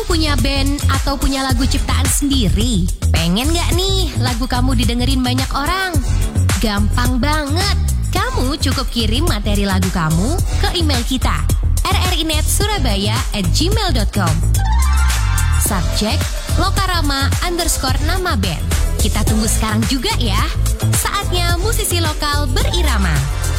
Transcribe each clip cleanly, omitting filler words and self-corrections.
Kamu punya band atau punya lagu ciptaan sendiri? Pengen gak nih lagu kamu didengerin banyak orang? Gampang banget. Kamu cukup kirim materi lagu kamu ke email kita rrinetsurabaya@gmail.com. Subjek Lokarama_nama band. Kita tunggu sekarang juga ya. Saatnya musisi lokal berirama.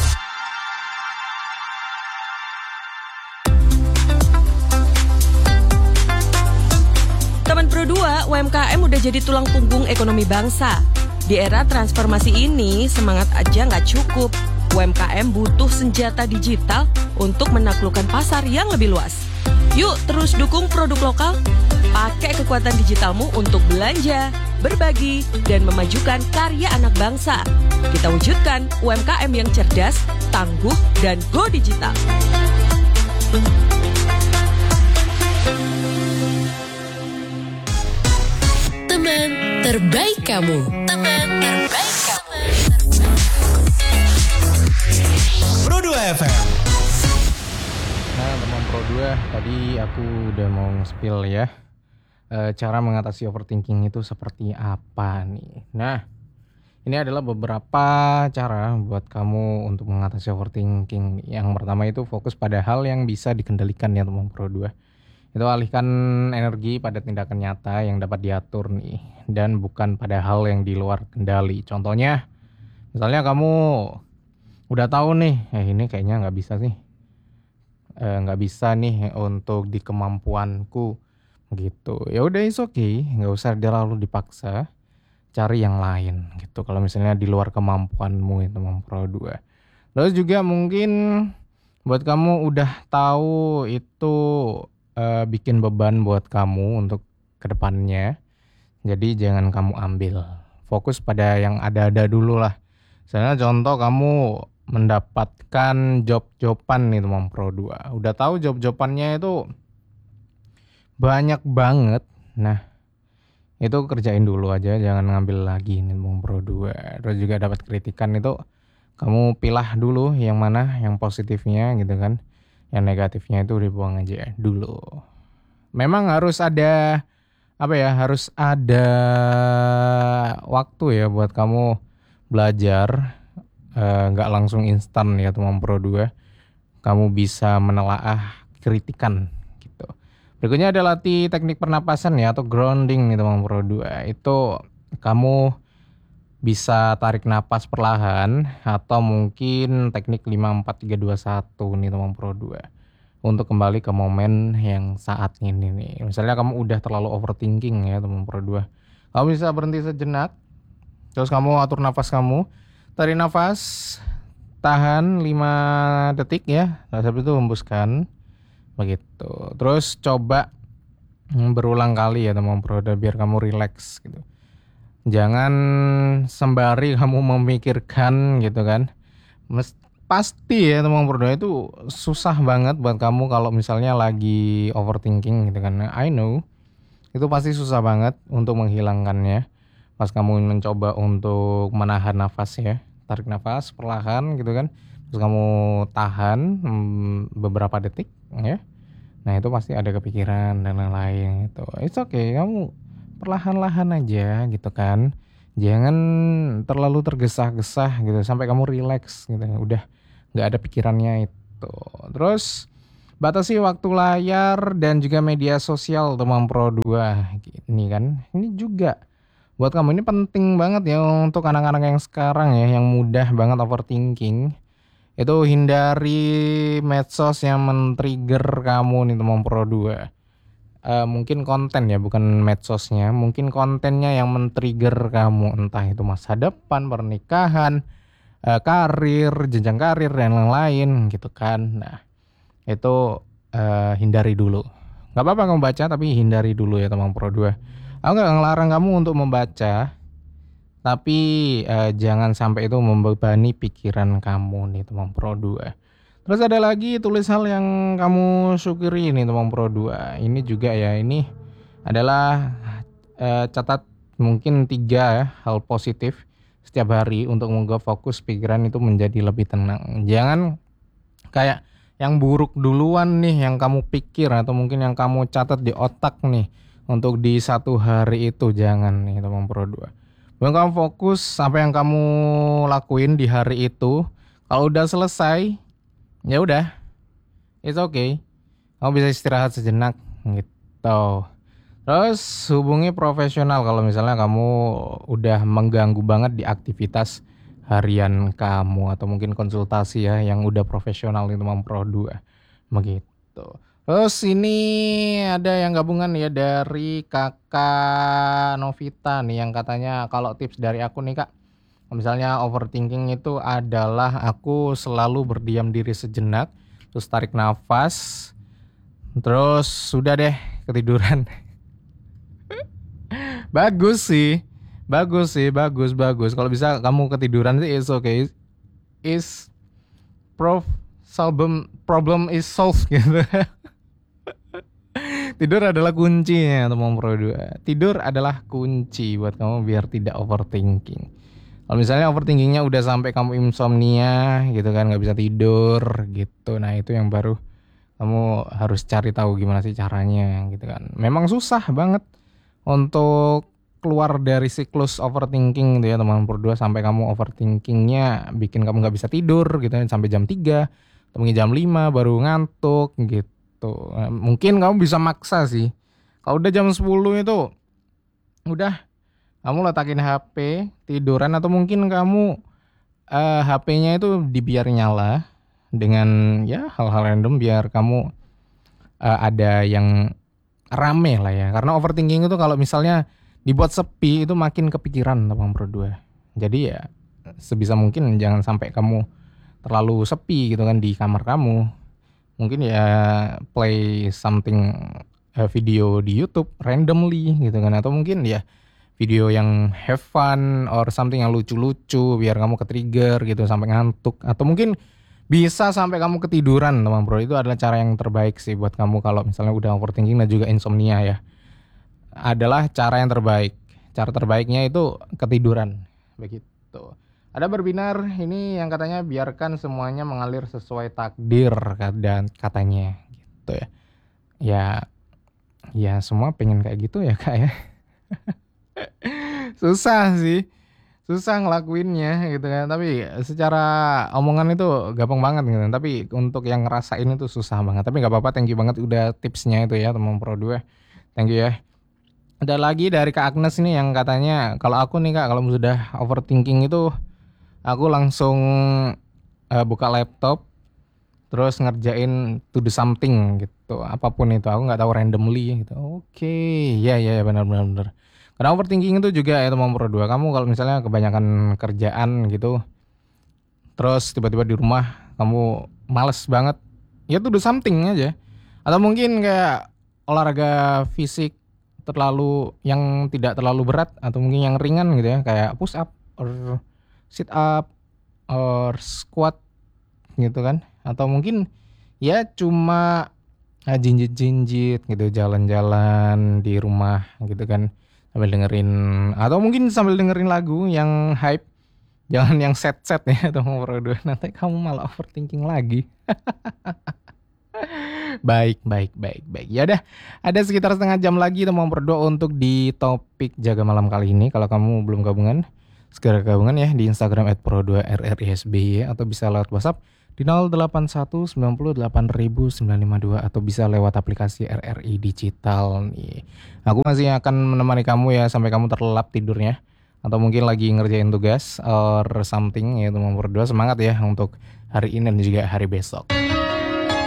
Teman Pro 2, UMKM udah jadi tulang punggung ekonomi bangsa. Di era transformasi ini, semangat aja nggak cukup. UMKM butuh senjata digital untuk menaklukkan pasar yang lebih luas. Yuk terus dukung produk lokal. Pakai kekuatan digitalmu untuk belanja, berbagi, dan memajukan karya anak bangsa. Kita wujudkan UMKM yang cerdas, tangguh, dan go digital. Teman terbaik kamu. Teman terbaik kamu. Pro 2 FM. Nah, teman Pro 2, tadi aku udah mau nge-spill ya. Cara mengatasi overthinking itu seperti apa nih? Nah, ini adalah beberapa cara buat kamu untuk mengatasi overthinking. Yang pertama itu fokus pada hal yang bisa dikendalikan ya teman Pro 2. Itu alihkan energi pada tindakan nyata yang dapat diatur nih, dan bukan pada hal yang di luar kendali. Contohnya, misalnya kamu udah tahu nih, ini kayaknya nggak bisa nih untuk di kemampuanku gitu. Ya udah, it's okay, nggak usah terlalu dipaksa, cari yang lain gitu. Kalau misalnya di luar kemampuanmu itu teman Pro 2. Terus juga mungkin buat kamu udah tahu itu bikin beban buat kamu untuk kedepannya. Jadi jangan kamu ambil. Fokus pada yang ada-ada dulu lah. Misalnya contoh kamu mendapatkan job-joban nih teman Pro 2. Udah tahu job-jobannya itu banyak banget. Nah, itu kerjain dulu aja, jangan ngambil lagi nih teman Pro 2. Terus juga dapat kritikan itu kamu pilah dulu yang mana yang positifnya gitu kan. Yang negatifnya itu dibuang aja dulu. Memang harus ada harus ada waktu ya buat kamu belajar. Nggak langsung instan ya teman Pro 2. Kamu bisa menelaah kritikan gitu. Berikutnya ada latih teknik pernapasan ya, atau grounding nih teman Pro 2. Itu kamu bisa tarik napas perlahan, atau mungkin teknik 5-4-3-2-1 nih teman Pro 2. Untuk kembali ke momen yang saat ini nih. Misalnya kamu udah terlalu overthinking ya teman Pro 2. Kamu bisa berhenti sejenak. Terus kamu atur nafas kamu. Tarik nafas, tahan 5 detik ya. Habis itu hembuskan. Begitu. Terus coba berulang kali ya teman Pro 2 biar kamu relax gitu. Jangan sembari kamu memikirkan gitu kan. Pasti ya teman Pro 2 itu susah banget buat kamu kalau misalnya lagi overthinking gitu kan. I know. Itu pasti susah banget untuk menghilangkannya. Pas kamu mencoba untuk menahan nafas ya. Tarik nafas perlahan gitu kan. Terus kamu tahan beberapa detik ya. Nah, itu pasti ada kepikiran dan lain-lain gitu. It's okay, kamu perlahan-lahan aja gitu kan. Jangan terlalu tergesa-gesa gitu sampai kamu relax gitu. Udah enggak ada pikirannya itu. Terus batasi waktu layar dan juga media sosial teman Pro 2. Ini kan. Ini juga buat kamu ini penting banget ya untuk anak-anak yang sekarang ya, yang mudah banget overthinking. Itu hindari medsos yang men-trigger kamu nih teman Pro 2. Mungkin konten ya, bukan medsosnya. Mungkin kontennya yang men-trigger kamu, entah itu masa depan, pernikahan, karir, jenjang karir dan lain-lain gitu kan. Nah, itu hindari dulu. Gak apa-apa kamu baca, tapi hindari dulu ya teman Pro 2. Aku gak ngelarang kamu untuk membaca, tapi jangan sampai itu membebani pikiran kamu nih teman Pro 2. Terus ada lagi, tulis hal yang kamu syukuri nih teman Pro 2. Ini juga ya, ini adalah catat mungkin 3 ya, hal positif setiap hari untuk membuat fokus pikiran itu menjadi lebih tenang. Jangan kayak yang buruk duluan nih yang kamu pikir atau mungkin yang kamu catat di otak nih untuk di satu hari itu. Jangan nih teman Pro 2. Bukan kamu fokus apa yang kamu lakuin di hari itu. Kalau udah selesai, ya udah, it's okay. Kamu bisa istirahat sejenak gitu. Terus hubungi profesional kalau misalnya kamu udah mengganggu banget di aktivitas harian kamu, atau mungkin konsultasi ya yang udah profesional itu teman Pro 2. Begitu. Terus ini ada yang gabungan ya dari Kakak Novita nih yang katanya kalau tips dari aku nih Kak. Misalnya overthinking itu adalah aku selalu berdiam diri sejenak, terus tarik nafas, terus sudah deh ketiduran. Bagus. Kalau bisa kamu ketiduran sih it's okay. Problem is solved gitu. Tidur adalah kuncinya teman Pro 2. Tidur adalah kunci buat kamu biar tidak overthinking. Kalau misalnya overthinkingnya udah sampai kamu insomnia gitu kan, nggak bisa tidur gitu, nah itu yang baru kamu harus cari tahu gimana sih caranya gitu kan. Memang susah banget untuk keluar dari siklus overthinking gitu ya teman Pro 2, sampai kamu overthinkingnya bikin kamu nggak bisa tidur gitu kan, sampai jam 3 atau mungkin jam 5 baru ngantuk gitu. Mungkin kamu bisa maksa sih. Kalau udah jam 10 itu udah kamu letakin HP, tiduran, atau mungkin kamu HP-nya itu dibiar nyala dengan ya hal-hal random biar kamu ada yang rame lah ya. Karena overthinking itu kalau misalnya dibuat sepi itu makin kepikiran teman Pro 2. Jadi ya sebisa mungkin jangan sampai kamu terlalu sepi gitu kan di kamar kamu. Mungkin ya play something video di YouTube randomly gitu kan, atau mungkin ya video yang have fun or something yang lucu-lucu biar kamu ke-trigger gitu sampai ngantuk, atau mungkin bisa sampai kamu ketiduran teman Bro. Itu adalah cara yang terbaik sih buat kamu kalau misalnya udah overthinking dan juga insomnia ya. Adalah cara yang terbaik. Cara terbaiknya itu ketiduran. Begitu. Ada berbinar ini yang katanya biarkan semuanya mengalir sesuai takdir dan katanya gitu ya. Ya semua pengen kayak gitu ya Kak ya. Susah sih, susah ngelakuinnya gitu kan, tapi secara omongan itu gampang banget gitu, tapi untuk yang ngerasain itu susah banget. Tapi gak apa-apa, thank you banget udah tipsnya itu ya teman Pro 2, thank you ya. Ada lagi dari Kak Agnes ini yang katanya kalau aku nih Kak, kalau sudah overthinking itu aku langsung buka laptop terus ngerjain to do something gitu, apapun itu, aku nggak tahu, randomly gitu. Oke, ya benar. Karena overthinking itu juga ya teman Pro 2. Kamu kalau misalnya kebanyakan kerjaan gitu, terus tiba-tiba di rumah kamu males banget, ya to do something aja. Atau mungkin kayak olahraga fisik yang tidak terlalu berat, atau mungkin yang ringan gitu ya, kayak push up or sit up or squat gitu kan. Atau mungkin ya cuma jinjit-jinjit gitu, jalan-jalan di rumah gitu kan, sambil dengerin, atau mungkin sambil dengerin lagu yang hype. Jangan yang set-set ya teman Pro 2, nanti kamu malah overthinking lagi. Baik. Ya udah, ada sekitar setengah jam lagi teman Pro 2 untuk di topik jaga malam kali ini. Kalau kamu belum gabungan, segera gabungan ya di Instagram @pro2rrisby, atau bisa lewat WhatsApp di 081908952, atau bisa lewat aplikasi RRI Digital nih. Aku masih akan menemani kamu ya sampai kamu terlelap tidurnya, atau mungkin lagi ngerjain tugas or something ya teman Pro 2. Semangat ya untuk hari ini dan juga hari besok.